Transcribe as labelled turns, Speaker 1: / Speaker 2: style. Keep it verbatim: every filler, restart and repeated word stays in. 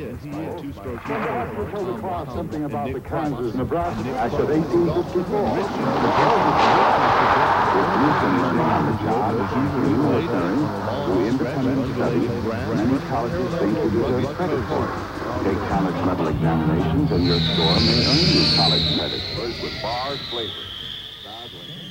Speaker 1: Something about the Kansas, Nebraska Act of eighteen fifty-four. Houston learning on the job as you military, through independent study, many colleges think you deserve credit for it. Take college level examinations and your score may earn you college credit. With bars flavor.